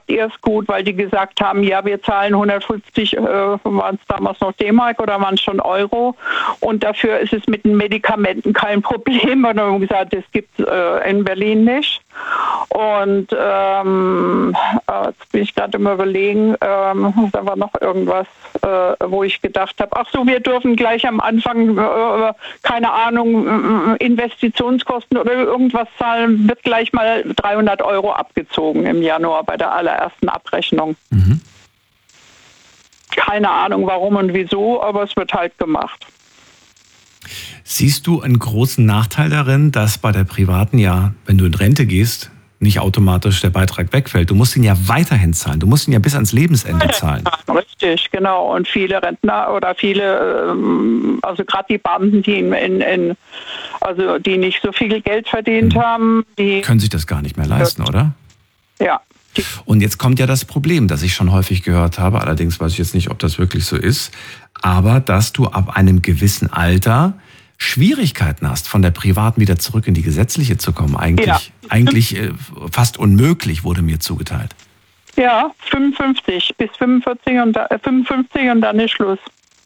habt ihr es gut, weil die gesagt haben, ja, wir zahlen 150, waren es damals noch D-Mark oder waren es schon Euro, und dafür ist es mit den Medikamenten kein Problem. Und dann haben wir gesagt, das gibt es in Berlin nicht. Und jetzt bin ich gerade im Überlegen, da war noch irgendwas, wo ich gedacht habe, ach so, wir dürfen gleich am Anfang, keine Ahnung, Investitionskosten oder irgendwas zahlen, wird gleich mal 300 Euro abgezogen im Januar bei der allerersten Abrechnung. Mhm. Keine Ahnung warum und wieso, aber es wird halt gemacht. Siehst du einen großen Nachteil darin, dass bei der privaten, ja, wenn du in Rente gehst, nicht automatisch der Beitrag wegfällt? Du musst ihn ja weiterhin zahlen. Du musst ihn ja bis ans Lebensende zahlen. Richtig, genau. Und viele Rentner oder viele, also gerade die Beamten, die also die nicht so viel Geld verdient haben, die können sich das gar nicht mehr leisten, oder? Ja. Und jetzt kommt ja das Problem, das ich schon häufig gehört habe, allerdings weiß ich jetzt nicht, ob das wirklich so ist, aber dass du ab einem gewissen Alter Schwierigkeiten hast, von der privaten wieder zurück in die gesetzliche zu kommen. Eigentlich fast unmöglich, wurde mir zugeteilt. Ja, 55 bis 45 und dann ist Schluss.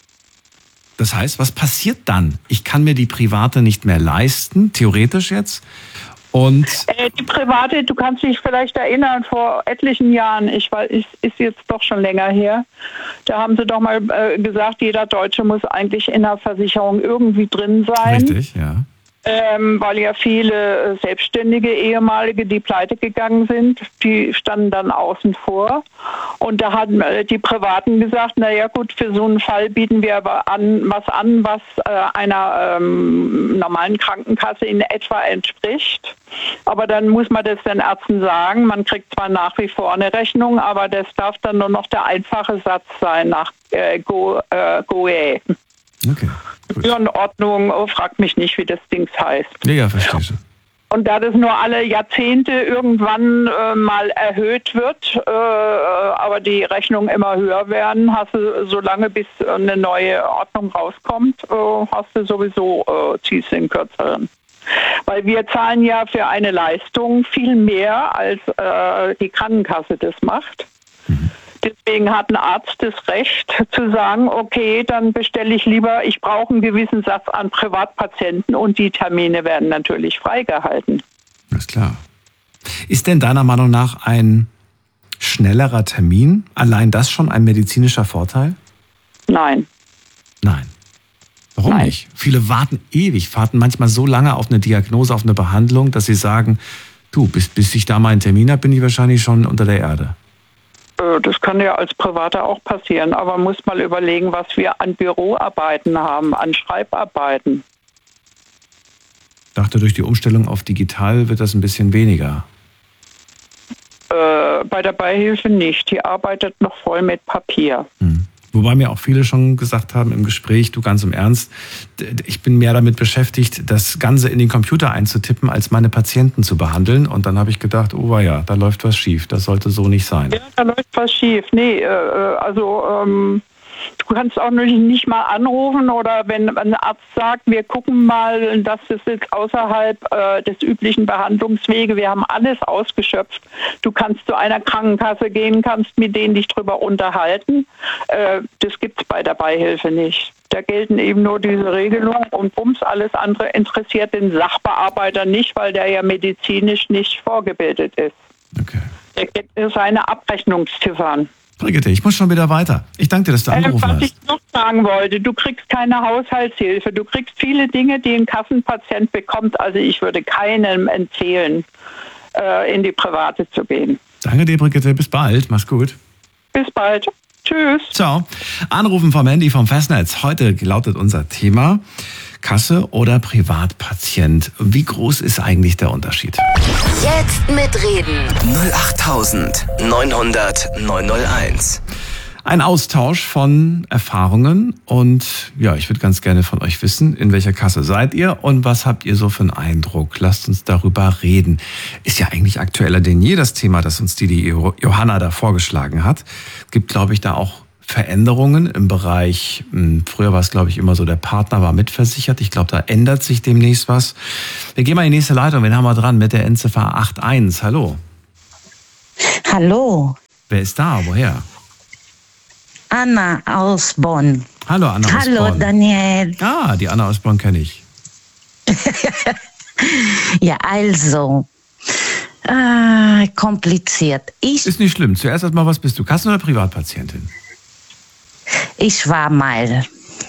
Das heißt, was passiert dann? Ich kann mir die private nicht mehr leisten, theoretisch jetzt. Und die private, du kannst dich vielleicht erinnern, vor etlichen Jahren, ist jetzt doch schon länger her, da haben sie doch mal gesagt, jeder Deutsche muss eigentlich in der Versicherung irgendwie drin sein. Richtig, ja. Weil ja viele selbstständige Ehemalige, die pleite gegangen sind, die standen dann außen vor. Und da hatten die Privaten gesagt, naja gut, für so einen Fall bieten wir aber was einer normalen Krankenkasse in etwa entspricht. Aber dann muss man das den Ärzten sagen, man kriegt zwar nach wie vor eine Rechnung, aber das darf dann nur noch der einfache Satz sein nach GOE. Okay. Gebührenordnung, fragt mich nicht, wie das Ding heißt. Ja, verstehe ich. Und da das nur alle Jahrzehnte irgendwann mal erhöht wird, aber die Rechnungen immer höher werden, hast du, solange bis eine neue Ordnung rauskommt, hast du sowieso, ziehst den kürzeren. Weil wir zahlen ja für eine Leistung viel mehr, als die Krankenkasse das macht. Mhm. Deswegen hat ein Arzt das Recht zu sagen, okay, dann bestelle ich lieber, ich brauche einen gewissen Satz an Privatpatienten und die Termine werden natürlich freigehalten. Das ist klar. Ist denn deiner Meinung nach ein schnellerer Termin, allein das schon ein medizinischer Vorteil? Nein. Nein. Warum nicht? Viele warten ewig, warten manchmal so lange auf eine Diagnose, auf eine Behandlung, dass sie sagen, du, bis ich da mal einen Termin habe, bin ich wahrscheinlich schon unter der Erde. Das kann ja als Privater auch passieren, aber man muss mal überlegen, was wir an Büroarbeiten haben, an Schreibarbeiten. Ich dachte, durch die Umstellung auf digital wird das ein bisschen weniger. Bei der Beihilfe nicht. Die arbeitet noch voll mit Papier. Wobei mir auch viele schon gesagt haben im Gespräch, du ganz im Ernst, ich bin mehr damit beschäftigt, das Ganze in den Computer einzutippen, als meine Patienten zu behandeln. Und dann habe ich gedacht, oh ja, da läuft was schief, das sollte so nicht sein. Ja, da läuft was schief. Nee, du kannst auch nicht mal anrufen oder wenn ein Arzt sagt, wir gucken mal, das ist jetzt außerhalb des üblichen Behandlungsweges, wir haben alles ausgeschöpft. Du kannst zu einer Krankenkasse gehen, kannst mit denen dich drüber unterhalten. Das gibt es bei der Beihilfe nicht. Da gelten eben nur diese Regelungen und bums, alles andere interessiert den Sachbearbeiter nicht, weil der ja medizinisch nicht vorgebildet ist. Okay. Der kennt seine Abrechnungsziffern. Brigitte, ich muss schon wieder weiter. Ich danke dir, dass du angerufen hast. Was ich noch sagen wollte, du kriegst keine Haushaltshilfe. Du kriegst viele Dinge, die ein Kassenpatient bekommt. Also ich würde keinem empfehlen, in die Private zu gehen. Danke dir, Brigitte. Bis bald. Mach's gut. Bis bald. Tschüss. Ciao. Anrufen vom Handy vom Festnetz. Heute lautet unser Thema Kasse oder Privatpatient. Wie groß ist eigentlich der Unterschied? Jetzt mitreden. 08900 901. Ein Austausch von Erfahrungen und ja, ich würde ganz gerne von euch wissen, in welcher Kasse seid ihr und was habt ihr so für einen Eindruck? Lasst uns darüber reden. Ist ja eigentlich aktueller denn je das Thema, das uns die Johanna da vorgeschlagen hat. Gibt, glaube ich, da auch Veränderungen im Bereich, früher war es, glaube ich, immer so, der Partner war mitversichert. Ich glaube, da ändert sich demnächst was. Wir gehen mal in die nächste Leitung. Wen haben wir dran mit der Endziffer 81? Hallo. Hallo. Wer ist da? Woher? Anna aus Bonn. Hallo Anna aus Bonn. Hallo Daniel. Ah, die Anna aus Bonn kenne ich. Ja, also, kompliziert. Ist nicht schlimm. Zuerst erstmal, was bist du? Kassen- oder Privatpatientin? Ich war mal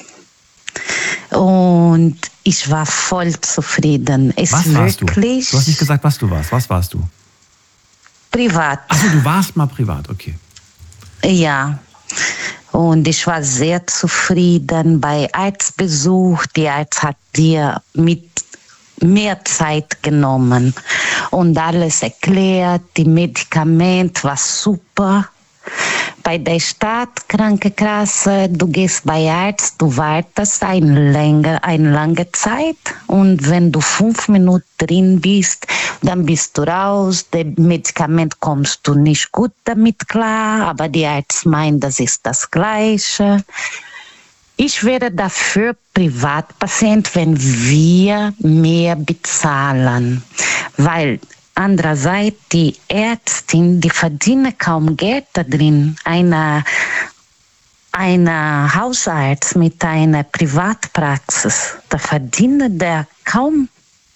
und ich war voll zufrieden. Was warst du? Du hast nicht gesagt, was du warst. Was warst du? Privat. Achso, du warst mal privat, okay. Ja. Und ich war sehr zufrieden bei Arztbesuch. Die Arzt hat dir mit mehr Zeit genommen und alles erklärt. Die Medikament war super. Bei der Stadtkrankenkasse, du gehst bei Arzt, du wartest eine lange Zeit und wenn du 5 Minuten drin bist, dann bist du raus. Das Medikament kommst du nicht gut damit klar, aber die Arzt meint, das ist das Gleiche. Ich wäre dafür Privatpatient, wenn wir mehr bezahlen, weil andererseits die Ärztin, die verdienen kaum Geld da drin. Ein Hausarzt mit einer Privatpraxis, da verdient der kaum.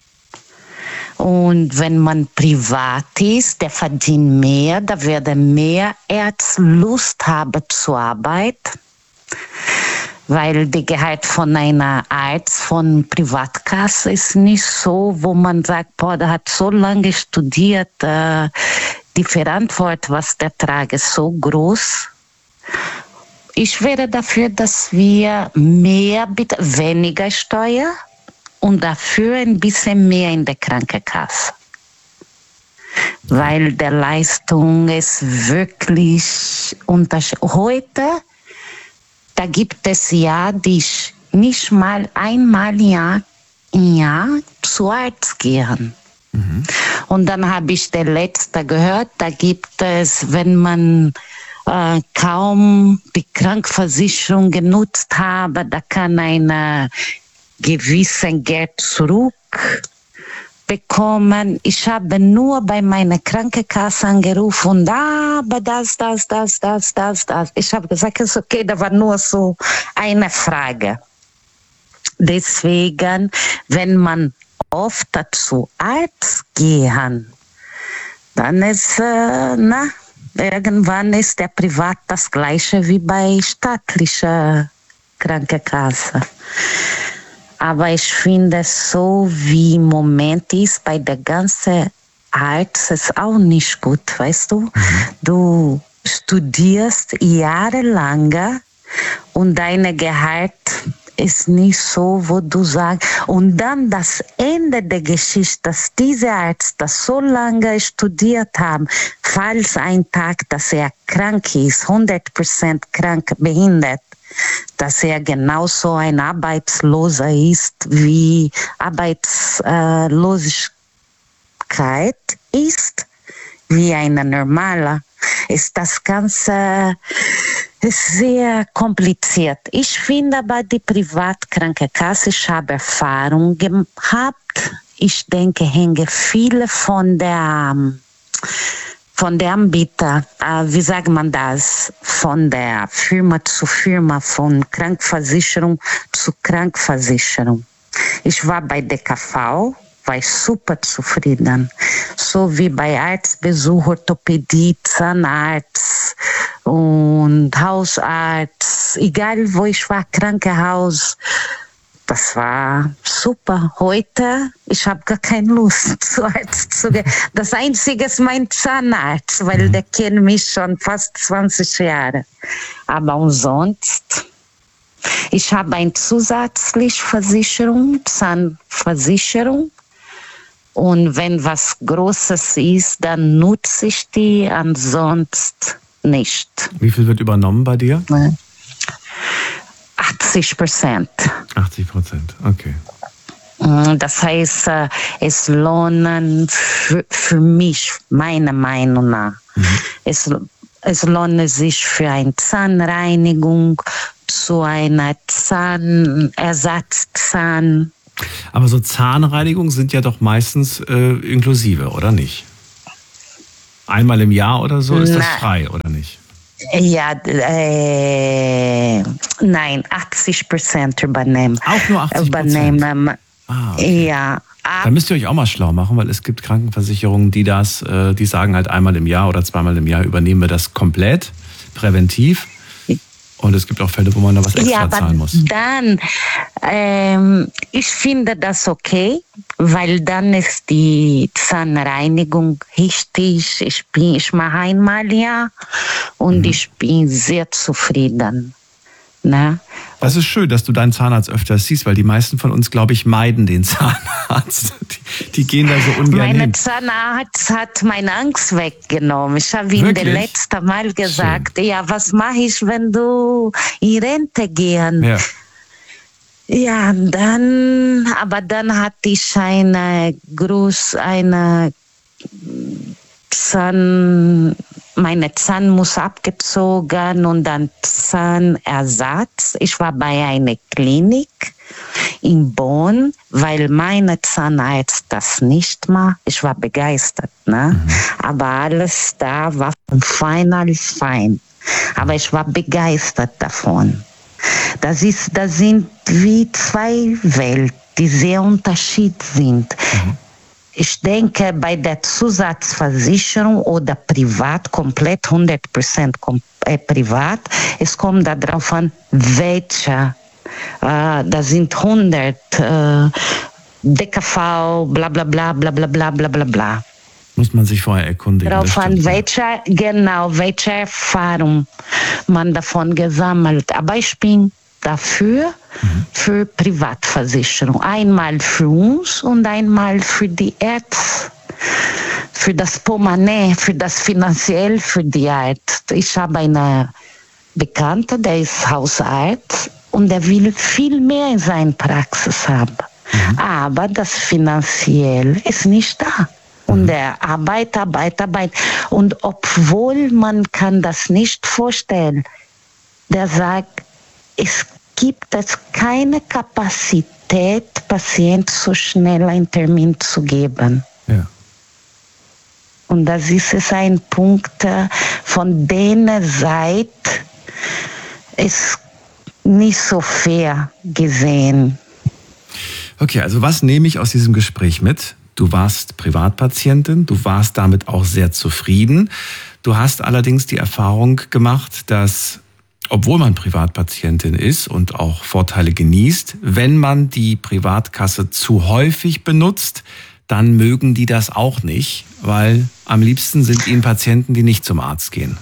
Und wenn man privat ist, der verdient mehr, da werden mehr Ärzte Lust haben zu arbeiten. Weil der Gehalt von einer Arzt von Privatkasse ist nicht so, wo man sagt, boah, der hat so lange studiert, die Verantwortung, was der trage, ist so groß. Ich wäre dafür, dass wir weniger Steuer und dafür ein bisschen mehr in der Krankenkasse. Weil die Leistung ist wirklich unterschiedlich. Heute, da gibt es ja, die nicht mal einmal im Jahr zu Arzt gehen. Mhm. Und dann habe ich der letzte gehört, da gibt es, wenn man kaum die Krankenversicherung genutzt habe, da kann ein gewissen Geld zurückbekommen. Ich habe nur bei meiner Krankenkasse angerufen und aber das. Ich habe gesagt, ist okay, da war nur so eine Frage. Deswegen, wenn man oft zu Arzt gehen, dann ist, irgendwann ist der Privat das Gleiche wie bei staatlicher Krankenkasse. Aber ich finde, so wie im Moment ist, bei der ganzen Arzt ist auch nicht gut, weißt du? Mhm. Du studierst jahrelang und dein Gehalt ist nicht so, wo du sagst. Und dann das Ende der Geschichte, dass diese Ärzte das so lange studiert haben, falls ein Tag, dass er krank ist, 100% krank, behindert, dass er genauso ein Arbeitsloser ist, wie Arbeitslosigkeit ist, wie ein normaler, ist das Ganze sehr kompliziert. Ich finde aber die Privatkrankenkasse, ich habe Erfahrung gehabt. Ich denke, hänge viele von der Anbieter, wie sagt man das, von der Firma zu Firma, von Krankenversicherung zu Krankenversicherung. Ich war bei DKV, war ich super zufrieden. So wie bei Arztbesuch, Orthopädie, Zahnarzt und Hausarzt, egal wo ich war, Krankenhaus. Das war super. Heute, ich habe gar keine Lust zu Arzt zu gehen. Das Einzige ist mein Zahnarzt, weil der kennt mich schon fast 20 Jahre. Aber umsonst. Ich habe eine zusätzliche Versicherung, Zahnversicherung. Und wenn was Großes ist, dann nutze ich die, ansonsten nicht. Wie viel wird übernommen bei dir? 80%. 80%, okay. Das heißt, es lohnt für mich, meiner Meinung nach, es lohnt sich für eine Zahnreinigung, zu einer Zahnersatzzahn. Aber so Zahnreinigungen sind ja doch meistens inklusive, oder nicht? Einmal im Jahr oder so ist das frei, oder nicht? Ja, nein, 80% übernehmen. Auch nur 80%? Übernehmen. Okay. Ja. Da müsst ihr euch auch mal schlau machen, weil es gibt Krankenversicherungen, die sagen halt einmal im Jahr oder zweimal im Jahr übernehmen wir das komplett, präventiv. Und es gibt auch Fälle, wo man da was extra zahlen muss. Dann, ich finde das okay, weil dann ist die Zahnreinigung richtig. Ich mache einmal im Jahr und ich bin sehr zufrieden. Na? Das ist schön, dass du deinen Zahnarzt öfter siehst, weil die meisten von uns, glaube ich, meiden den Zahnarzt. Die gehen da so ungern hin. Mein Zahnarzt hat meine Angst weggenommen. Ich habe ihm das letzte Mal gesagt, schön. Ja, was mache ich, wenn du in Rente gehen? Ja. Ja, aber dann hatte ich meine Zahn muss abgezogen und dann Zahnersatz. Ich war bei einer Klinik in Bonn, weil meine Zahnarzt das nicht macht. Ich war begeistert, ne? Aber alles da war fein. Aber ich war begeistert davon. Das sind wie zwei Welten, die sehr unterschiedlich sind. Ich denke, bei der Zusatzversicherung oder privat, komplett 100% privat, es kommt darauf an, welche. Da sind 100 DKV, bla bla bla bla bla bla bla bla bla. Muss man sich vorher erkundigen. Darauf an, welche Erfahrung man davon gesammelt. Aber ich bin dafür, für Privatversicherung. Einmal für uns und einmal für die Ärzte. Für das Portemonnaie, für das Finanziell, für die Ärzte. Ich habe einen Bekannten, der ist Hausarzt und der will viel mehr in seiner Praxis haben. Aber das Finanziell ist nicht da. Und der arbeitet. Und obwohl man kann das nicht vorstellen, der sagt, es gibt keine Kapazität, Patienten so schnell einen Termin zu geben. Ja. Und das ist ein Punkt, von denen Seite ist nicht so fair gesehen. Okay, also was nehme ich aus diesem Gespräch mit? Du warst Privatpatientin, du warst damit auch sehr zufrieden. Du hast allerdings die Erfahrung gemacht, dass, obwohl man Privatpatientin ist und auch Vorteile genießt, wenn man die Privatkasse zu häufig benutzt, dann mögen die das auch nicht, weil am liebsten sind ihnen Patienten, die nicht zum Arzt gehen.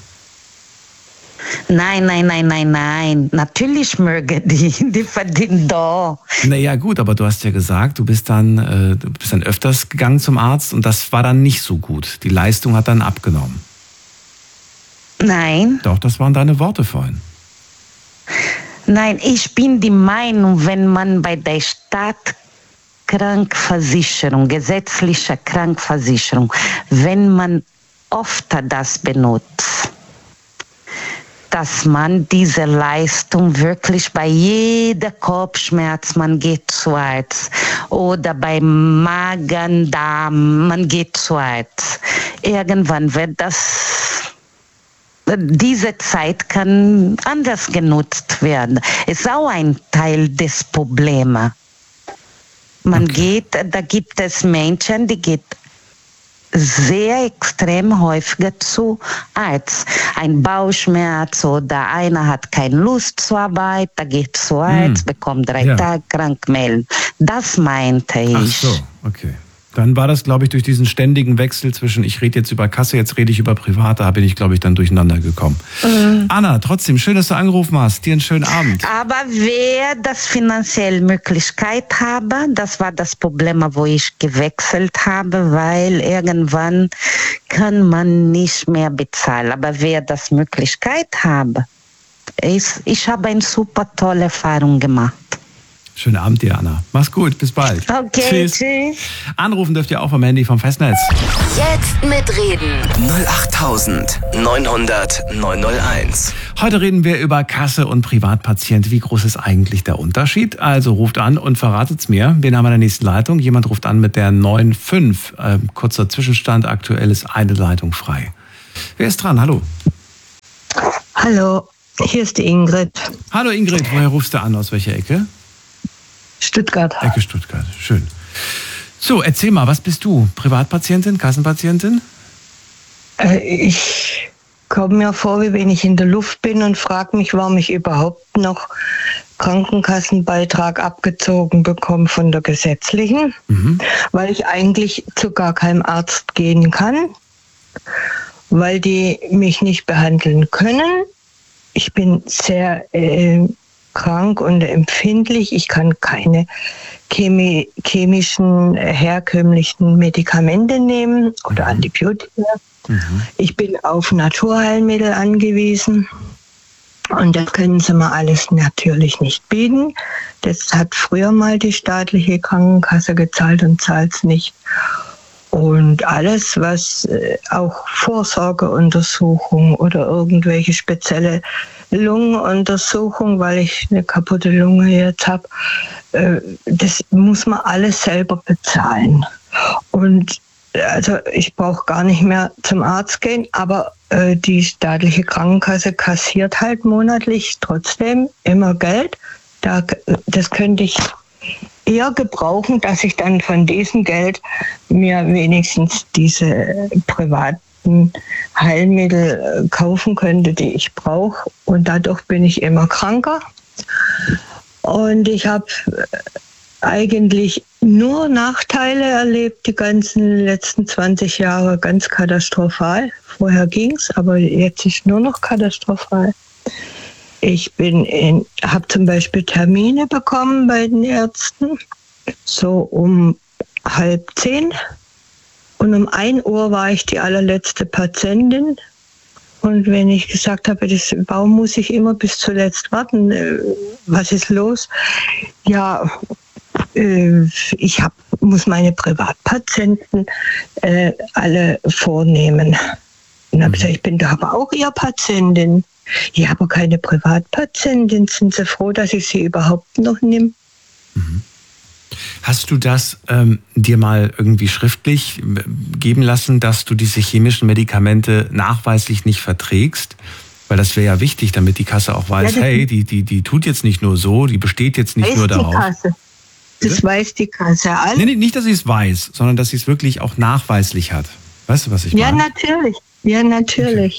Nein. Natürlich mögen die verdienen da. Naja gut, aber du hast ja gesagt, du bist dann öfters gegangen zum Arzt und das war dann nicht so gut. Die Leistung hat dann abgenommen. Nein. Doch, das waren deine Worte vorhin. Nein, ich bin die Meinung, wenn man bei der Krankversicherung, gesetzliche Krankversicherung, wenn man öfter das benutzt, dass man diese Leistung wirklich bei jeder Kopfschmerz, man geht zu Arzt, oder beim Magen-Darm, man geht zu Arzt. Irgendwann wird diese Zeit kann anders genutzt werden. Ist auch ein Teil des Problems. Da gibt es Menschen, die gehen sehr extrem häufiger zu Arzt. Ein Bauchschmerz oder einer hat keine Lust zur Arbeit, da geht zu Arzt, bekommt 3 Tage Krankmeldung. Das meinte ich. Ach so, okay. Dann war das, glaube ich, durch diesen ständigen Wechsel zwischen ich rede jetzt über Kasse, jetzt rede ich über Privat, da bin ich, glaube ich, dann durcheinander gekommen. Anna, trotzdem, schön, dass du angerufen hast. Dir einen schönen Abend. Aber wer das finanziell Möglichkeit habe, das war das Problem, wo ich gewechselt habe, weil irgendwann kann man nicht mehr bezahlen. Aber wer das Möglichkeit habe, ich habe eine super tolle Erfahrung gemacht. Schönen Abend dir, Anna. Mach's gut, bis bald. Okay, tschüss. Anrufen dürft ihr auch vom Handy vom Festnetz. Jetzt mitreden. 08900 901. Heute reden wir über Kasse und Privatpatient. Wie groß ist eigentlich der Unterschied? Also ruft an und verratet's mir. Wen haben wir in der nächsten Leitung? Jemand ruft an mit der 95. Kurzer Zwischenstand. Aktuell ist eine Leitung frei. Wer ist dran? Hallo. Hallo, hier ist die Ingrid. Hallo Ingrid, woher rufst du an? Aus welcher Ecke? Stuttgart. Ecke Stuttgart, schön. So, erzähl mal, was bist du? Privatpatientin, Kassenpatientin? Ich komme mir vor, wie wenn ich in der Luft bin und frage mich, warum ich überhaupt noch Krankenkassenbeitrag abgezogen bekomme von der gesetzlichen, weil ich eigentlich zu gar keinem Arzt gehen kann, weil die mich nicht behandeln können. Ich bin sehr krank und empfindlich. Ich kann keine chemischen, herkömmlichen Medikamente nehmen oder Antibiotika. Ich bin auf Naturheilmittel angewiesen. Und das können sie mir alles natürlich nicht bieten. Das hat früher mal die staatliche Krankenkasse gezahlt und zahlt es nicht. Und alles, was auch Vorsorgeuntersuchung oder irgendwelche spezielle Lungenuntersuchung, weil ich eine kaputte Lunge jetzt habe, das muss man alles selber bezahlen. Und also ich brauche gar nicht mehr zum Arzt gehen, aber die staatliche Krankenkasse kassiert halt monatlich trotzdem immer Geld. Das könnte ich eher gebrauchen, dass ich dann von diesem Geld mir wenigstens diese privaten Heilmittel kaufen könnte, die ich brauche. Und dadurch bin ich immer kranker. Und ich habe eigentlich nur Nachteile erlebt, die ganzen letzten 20 Jahre ganz katastrophal. Vorher ging es, aber jetzt ist nur noch katastrophal. Ich habe zum Beispiel Termine bekommen bei den Ärzten, so um 9:30. Und um 1 Uhr war ich die allerletzte Patientin. Und wenn ich gesagt habe, warum muss ich immer bis zuletzt warten? Was ist los? Ja, ich muss meine Privatpatienten alle vornehmen. Und habe gesagt, ich bin doch aber auch Ihre Patientin. Ja, aber keine Privatpatientin. Sind Sie froh, dass ich sie überhaupt noch nehme? Hast du das dir mal irgendwie schriftlich geben lassen, dass du diese chemischen Medikamente nachweislich nicht verträgst? Weil das wäre ja wichtig, damit die Kasse auch weiß, ja, hey, die tut jetzt nicht nur so, die besteht jetzt nicht nur darauf. Kasse. Das weiß die Kasse. Nee, nicht, dass sie es weiß, sondern dass sie es wirklich auch nachweislich hat. Weißt du, was ich meine? Ja, natürlich. Ja, natürlich.